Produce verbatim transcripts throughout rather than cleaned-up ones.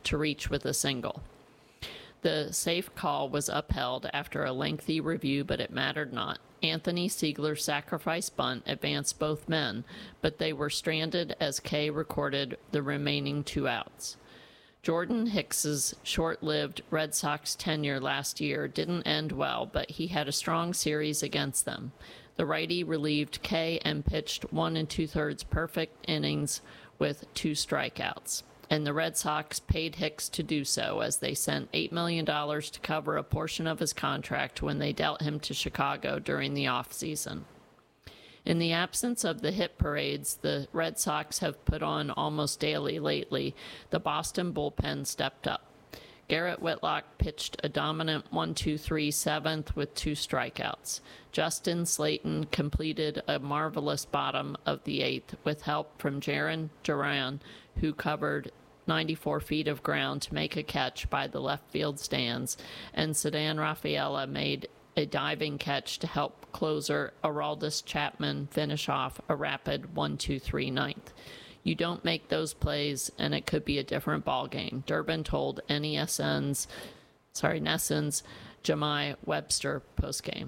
to reach with a single. The safe call was upheld after a lengthy review, but it mattered not. Anthony Siegler's sacrifice bunt advanced both men, but they were stranded as Kay recorded the remaining two outs. Jordan Hicks's short-lived Red Sox tenure last year didn't end well, but he had a strong series against them. The righty relieved Kay and pitched one and two-thirds perfect innings with two strikeouts. And the Red Sox paid Hicks to do so, as they sent eight million dollars to cover a portion of his contract when they dealt him to Chicago during the offseason. In the absence of the hit parades the Red Sox have put on almost daily lately, the Boston bullpen stepped up. Garrett Whitlock pitched a dominant one two three seventh with two strikeouts. Justin Slayton completed a marvelous bottom of the eighth with help from Jarren Duran, who covered ninety-four feet of ground to make a catch by the left field stands, and Sedan Rafaela made a diving catch to help closer Aroldis Chapman finish off a rapid one two three ninth. You don't make those plays, and it could be a different ballgame, Durbin told N E S N's, sorry, Nesson's Jemai Webster postgame.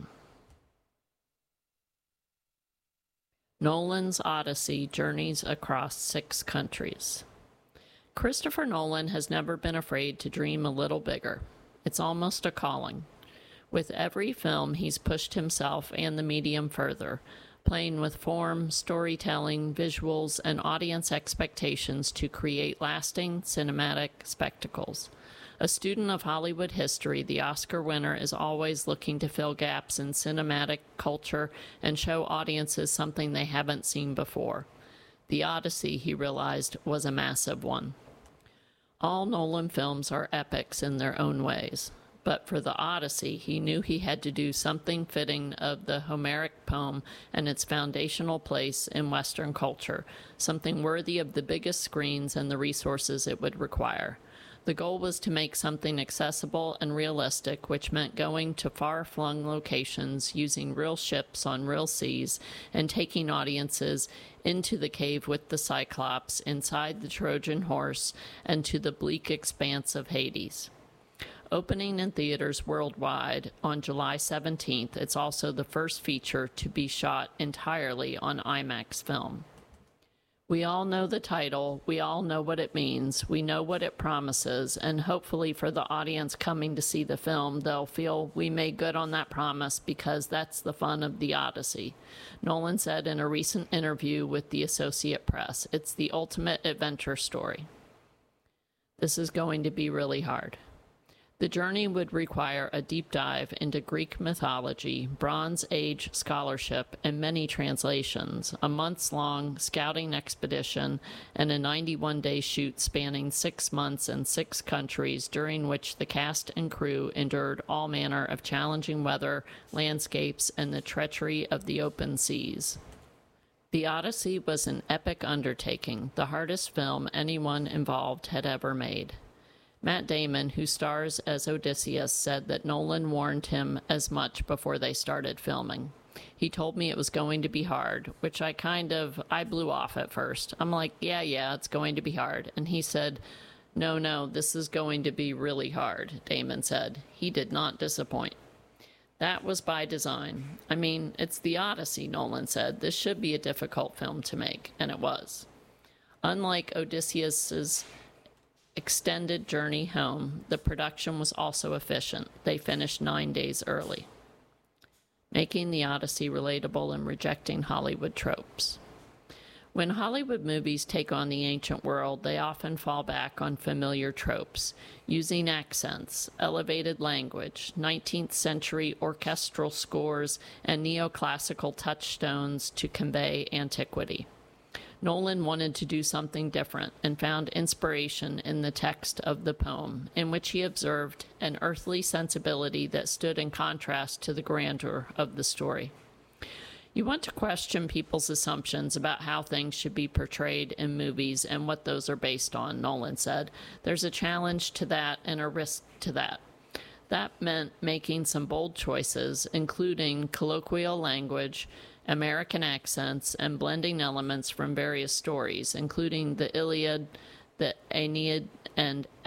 Nolan's Odyssey journeys across six countries. Christopher Nolan has never been afraid to dream a little bigger. It's almost a calling. With every film, he's pushed himself and the medium further, playing with form, storytelling, visuals, and audience expectations to create lasting cinematic spectacles. A student of Hollywood history, the Oscar winner is always looking to fill gaps in cinematic culture and show audiences something they haven't seen before. The Odyssey, he realized, was a massive one. All Nolan films are epics in their own ways. But for the Odyssey, he knew he had to do something fitting of the Homeric poem and its foundational place in Western culture, something worthy of the biggest screens and the resources it would require. The goal was to make something accessible and realistic, which meant going to far-flung locations, using real ships on real seas, and taking audiences into the cave with the Cyclops, inside the Trojan horse, and to the bleak expanse of Hades. Opening in theaters worldwide on July seventeenth, it's also the first feature to be shot entirely on IMAX film. We all know the title, we all know what it means, we know what it promises, and hopefully for the audience coming to see the film, they'll feel we made good on that promise because that's the fun of the Odyssey. Nolan said in a recent interview with the Associated Press, "It's the ultimate adventure story." This is going to be really hard. The journey would require a deep dive into Greek mythology, Bronze Age scholarship, and many translations, a months-long scouting expedition, and a ninety-one day shoot spanning six months and six countries, during which the cast and crew endured all manner of challenging weather, landscapes, and the treachery of the open seas. The Odyssey was an epic undertaking, the hardest film anyone involved had ever made. Matt Damon, who stars as Odysseus, said that Nolan warned him as much before they started filming. He told me it was going to be hard, which I kind of, I blew off at first. I'm like, yeah, yeah, it's going to be hard. And he said, no, no, this is going to be really hard, Damon said. He did not disappoint. That was by design. I mean, it's the Odyssey, Nolan said. This should be a difficult film to make, and it was. Unlike Odysseus's extended journey home, the production was also efficient. They finished nine days early, making the Odyssey relatable and rejecting Hollywood tropes. When Hollywood movies take on the ancient world, they often fall back on familiar tropes, using accents, elevated language, nineteenth century orchestral scores, and neoclassical touchstones to convey antiquity. Nolan wanted to do something different and found inspiration in the text of the poem, in which he observed an earthly sensibility that stood in contrast to the grandeur of the story. You want to question people's assumptions about how things should be portrayed in movies and what those are based on, Nolan said. There's a challenge to that and a risk to that. That meant making some bold choices, including colloquial language, American accents, and blending elements from various stories, including the Iliad, the Aeneid, and